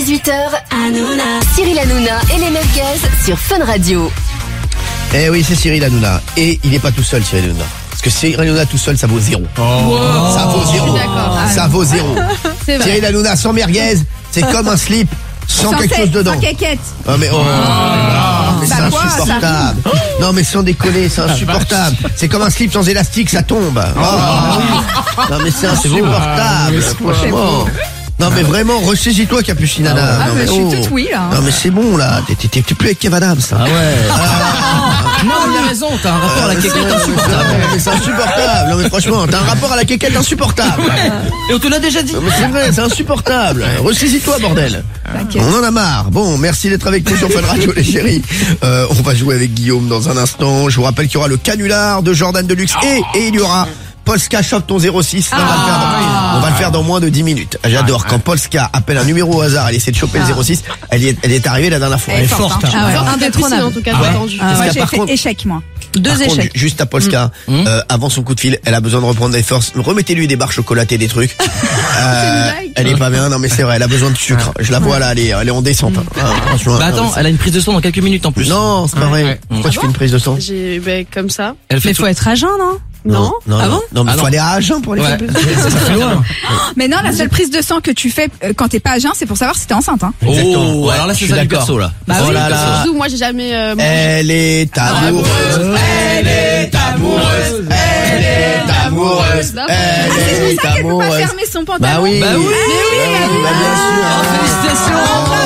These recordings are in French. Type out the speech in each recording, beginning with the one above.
18h, Hanouna. Cyril Hanouna et les Merguez sur Fun Radio. Eh oui, c'est Cyril Hanouna. Et il n'est pas tout seul, Cyril Hanouna. Parce que Cyril Hanouna tout seul, ça vaut zéro. Ça vaut zéro. Ça vaut zéro. Cyril Hanouna sans merguez, c'est comme un slip sans quelque chose dedans. Sans quéquette. Oh mais mais c'est insupportable. Non mais sans déconner, c'est insupportable. C'est comme un slip sans élastique, ça tombe. Non mais c'est insupportable. Franchement. Non mais vraiment, ressaisis-toi Capucine Nana. Je suis toute oui là. Non mais c'est bon là, t'es plus avec Kev Adams. Ah ouais. Non, il a raison, t'as un rapport à la quéquette insupportable. Mais c'est insupportable. Non mais franchement, t'as un rapport à la quéquette insupportable. Et on te l'a déjà dit. Non mais c'est vrai, c'est insupportable. Ressaisis-toi bordel. On en a marre. Bon, merci d'être avec nous sur Fun Radio les chéris. On va jouer avec Guillaume dans un instant. Je vous rappelle qu'il y aura le canular de Jordan Deluxe et il y aura Polska chope ton 06. On va le faire dans moins de 10 minutes. J'adore quand Polska appelle un numéro au hasard, elle essaie de choper le 06. Elle est arrivée la dernière fois. Elle est forte. Indétrônable. En tout cas, j'ai entendu. Moi j'ai fait échec moi. Deux échecs. Juste à Polska, avant son coup de fil, elle a besoin de reprendre des forces. Remettez-lui des barres chocolatées, des trucs. Elle est pas bien, non mais c'est vrai, elle a besoin de sucre. Je la vois là, elle est en descente. Bah attends, elle a une prise de sang dans quelques minutes en plus. Non, c'est pas vrai. Pourquoi tu fais une prise de sang? Comme ça. Mais faut être à jeun, non? Non. Ah bon? Non, mais faut aller à Agen pour aller faire une prise de sang. Ça fait loin. Mais non, la seule prise de sang que tu fais quand t'es pas à jeun, c'est pour savoir si t'es enceinte. Hein. Oh, alors là c'est ça du perso là. Bah Oh là là. Surtout, moi, j'ai jamais mangé. Elle est amoureuse. Elle est amoureuse. Elle est amoureuse. Elle est C'est pour ça qu'elle peut pas amoureuse. fermer son pantalon. Bah oui. Bah oui. Bah bien sûr. Félicitations.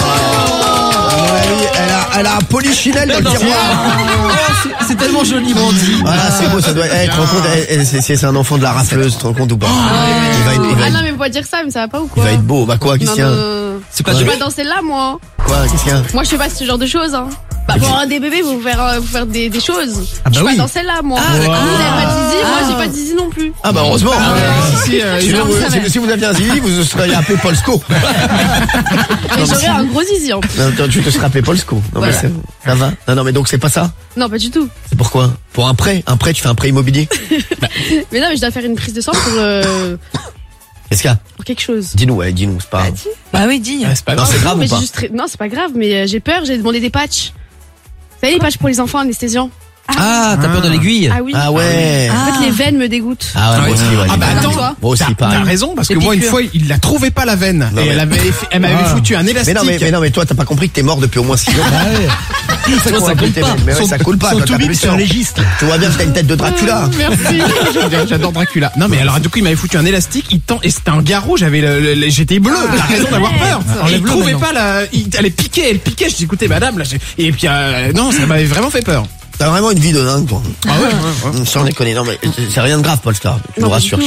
Elle a un polichinelle dans le tiroir. C'est tellement joliment dit. Voilà, c'est beau, ça doit être. C'est un enfant de la rafleuse, tu te rends compte ou pas? Il va Ah non, être, mais faut pas dire ça, mais ça va pas ou il quoi? va être beau. Bah quoi, qu'est-ce qu'il y a? C'est quoi Je tu vais pas danser là, moi. Quoi, qu'est-ce qu'il y a? Moi, je fais pas ce genre de choses, hein. Bah, pour avoir des bébés, vous faire des choses. Ah bah je suis oui. pas dans celle-là, moi. Ah, Vous d'accord. avez pas de zizi, moi, j'ai pas de zizi non plus. Ah bah heureusement. Si vous aviez un zizi, vous seriez appelé Polsko. Mais j'aurais un gros zizi, en plus. Non, tu te serais appelé Polsko. Non mais Voilà. ça va. Non mais donc c'est pas ça. Non, pas du tout. C'est pourquoi? Pour un prêt, tu fais un prêt immobilier. Mais non, mais je dois faire une prise de sang Qu'est-ce qu'il y a? pour quelque chose. Dis-nous, c'est pas grave. Bah oui, dis. C'est pas Non, c'est grave mais ou pas? Non, c'est pas grave, mais j'ai peur, j'ai demandé des patchs. Vous savez, les patchs pour les enfants anesthésiants? Ah, t'as peur de l'aiguille. Ah oui. Ah ouais. En fait, les veines me dégoûtent. Ah ouais, moi aussi, ouais. Ah bah les veines. attends, Moi aussi, t'as pareil. raison parce que Les moi une piqûres. fois il la trouvait pas la veine Non, et mais- elle m'avait foutu un Mais élastique. non, mais toi, t'as pas compris que t'es mort depuis au moins 6 ans. Ça compte pas. Mais ouais, ça coule pas. Toi, t'as plus de sang. légiste. Tu vois bien que t'as une tête de Dracula. Merci. J'adore Dracula. Non mais alors du coup il m'avait foutu un élastique, et c'était un garrot, j'étais bleu. T'as raison d'avoir peur. Et il trouvait pas elle piquait. Je dis écoutez madame là, et puis non ça m'avait vraiment fait peur. T'as vraiment une vie de dingue, toi. Ah ouais. Sans déconner. Non, mais c'est rien de grave, Polska. Je vous rassure.